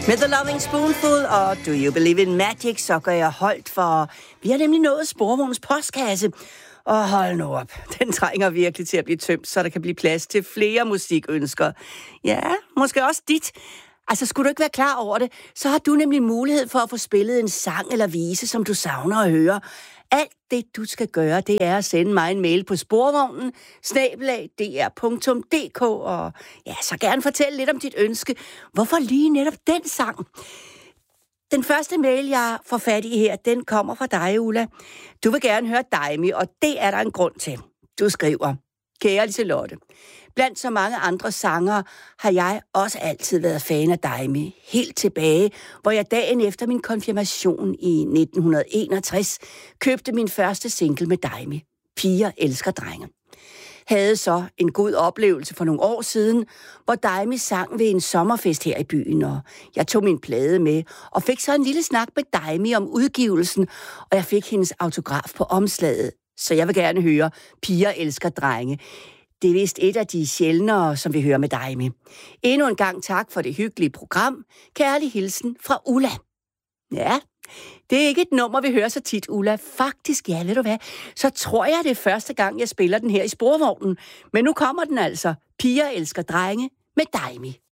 Med The Loving Spoonful og Do You Believe in Magic, så gør jeg holdt, for vi har nemlig nået Sporvognens postkasse. Og hold nu op, den trænger virkelig til at blive tømt, så der kan blive plads til flere musikønsker. Ja, måske også dit. Altså, skulle du ikke være klar over det, så har du nemlig mulighed for at få spillet en sang eller vise, som du savner at høre. Alt det, du skal gøre, det er at sende mig en mail på sporvognen, @dr.dk, og ja, så gerne fortælle lidt om dit ønske. Hvorfor lige netop den sang? Den første mail, jeg får fat i her, den kommer fra dig, Ulla. Du vil gerne høre Daimi, og det er der en grund til. Du skriver: Kære Liselotte, blandt så mange andre sangere har jeg også altid været fan af Daimi. Helt tilbage, hvor jeg dagen efter min konfirmation i 1961 købte min første single med Daimi, Piger elsker drenge. Havde så en god oplevelse for nogle år siden, hvor Daimi sang ved en sommerfest her i byen, og jeg tog min plade med og fik så en lille snak med Daimi om udgivelsen, og jeg fik hendes autograf på omslaget. Så jeg vil gerne høre Piger elsker drenge. Det er vist et af de sjældnere, som vi hører med Daimi. Endnu en gang tak for det hyggelige program. Kærlig hilsen fra Ulla. Ja, det er ikke et nummer, vi hører så tit, Ulla. Faktisk, ja, ved du hvad, så tror jeg, det er første gang, jeg spiller den her i Sporvognen. Men nu kommer den altså. Piger elsker drenge med Daimi.